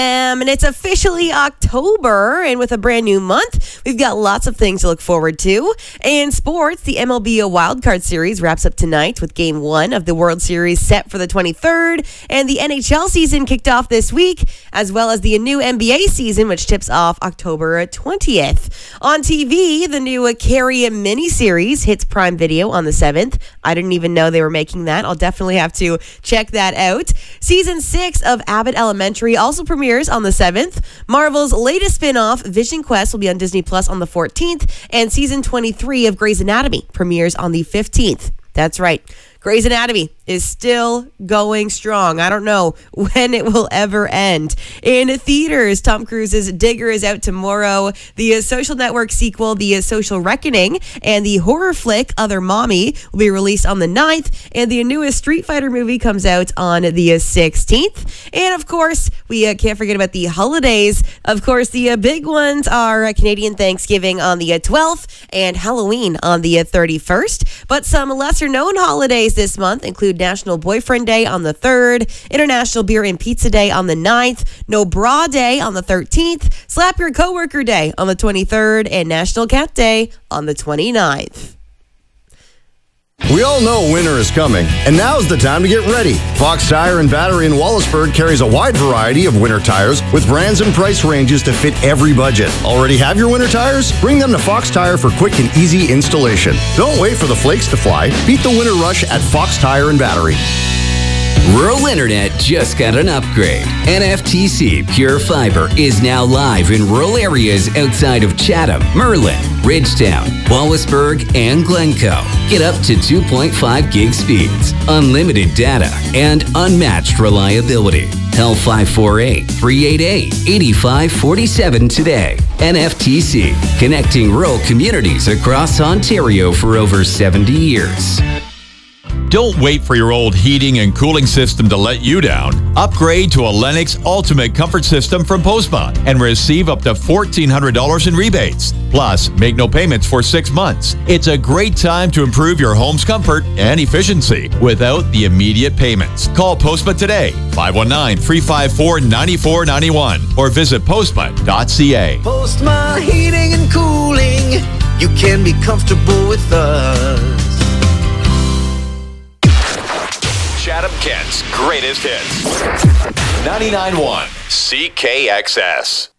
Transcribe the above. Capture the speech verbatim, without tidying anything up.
Um, and it's officially October, and with a brand new month, we've got lots of things to look forward to. In sports, the M L B Wildcard Series wraps up tonight with Game one of the World Series set for the twenty-third, and the N H L season kicked off this week, as well as the new N B A season, which tips off October twentieth. On T V, the new Carrie miniseries hits Prime Video on the seventh. I didn't even know they were making that. I'll definitely have to check that out. Season six of Abbott Elementary also premieres on the seventh. Marvel's latest spin-off, Vision Quest, will be on Disney Plus on the fourteenth, and season twenty-three of Grey's Anatomy premieres on the fifteenth. That's right. Grey's Anatomy is still going strong. I don't know when it will ever end. In theaters, Tom Cruise's Digger is out tomorrow. The uh, Social Network sequel, The uh, Social Reckoning, and the horror flick, Other Mommy, will be released on the ninth. And the newest Street Fighter movie comes out on the uh, sixteenth. And of course, we uh, can't forget about the holidays. Of course, the uh, big ones are uh, Canadian Thanksgiving on the uh, twelfth and Halloween on the uh, thirty-first. But some lesser-known holidays this month include National Boyfriend Day on the third, International Beer and Pizza Day on the ninth, No Bra Day on the thirteenth, Slap Your Coworker Day on the twenty-third, and National Cat Day on the twenty-ninth. We all know winter is coming, and now's the time to get ready. Fox Tire and Battery in Wallaceburg carries a wide variety of winter tires with brands and price ranges to fit every budget. Already have your winter tires? Bring them to Fox Tire for quick and easy installation. Don't wait for the flakes to fly. Beat the winter rush at Fox Tire and Battery. Rural Internet just got an upgrade. N F T C Pure Fiber is now live in rural areas outside of Chatham, Merlin, Ridgetown, Wallaceburg, and Glencoe. Get up to two point five gig speeds, unlimited data, and unmatched reliability. Call five four eight, three eight eight, eight five four seven today. N F T C, connecting rural communities across Ontario for over seventy years. Don't wait for your old heating and cooling system to let you down. Upgrade to a Lennox Ultimate Comfort System from Postma and receive up to fourteen hundred dollars in rebates. Plus, make no payments for six months. It's a great time to improve your home's comfort and efficiency without the immediate payments. Call Postma today, five one nine, three five four, nine four nine one, or visit postma dot c a. Postma Heating and Cooling. You can be comfortable with us. Chatham Kent's greatest hits. ninety-nine point one C K X S.